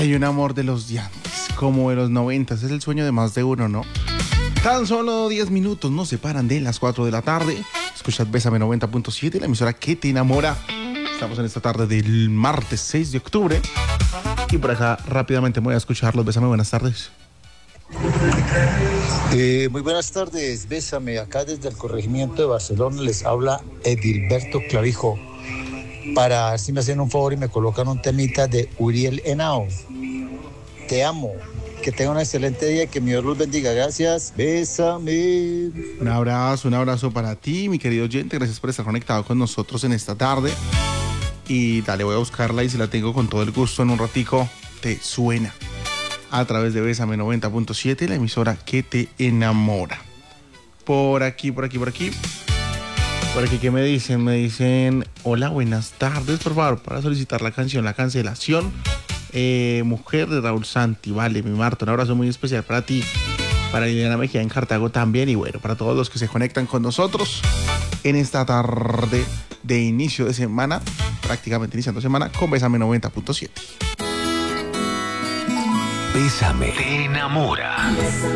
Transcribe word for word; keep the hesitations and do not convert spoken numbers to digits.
Hay un amor de los de antes, como de los noventas, es el sueño de más de uno, ¿no? Tan solo diez minutos nos separan de las cuatro de la tarde. Escuchad Bésame noventa punto siete, la emisora que te enamora. Estamos en esta tarde del martes seis de octubre. Y por acá rápidamente voy a escucharlos. Bésame, buenas tardes. Eh, muy buenas tardes, Bésame, acá desde el corregimiento de Barcelona les habla Edilberto Clavijo, para ver si me hacen un favor y me colocan un temita de Uriel Henao. Te amo, que tengan un excelente día, que mi Dios los bendiga, gracias, Bésame. Un abrazo, un abrazo para ti, mi querido oyente, gracias por estar conectado con nosotros en esta tarde. Y dale, voy a buscarla y si la tengo con todo el gusto en un ratico, te suena a través de Bésame noventa punto siete, la emisora que te enamora. Por aquí, por aquí, por aquí. Por aquí, ¿qué me dicen? Me dicen, hola, buenas tardes, por favor, para solicitar la canción La Cancelación. Eh, mujer de Raúl Santi, vale, mi Marta, un abrazo muy especial para ti, para Liliana Mejía en Cartago también, y bueno, para todos los que se conectan con nosotros en esta tarde de inicio de semana, prácticamente iniciando semana, con Bésame noventa punto siete. Bésame te enamora.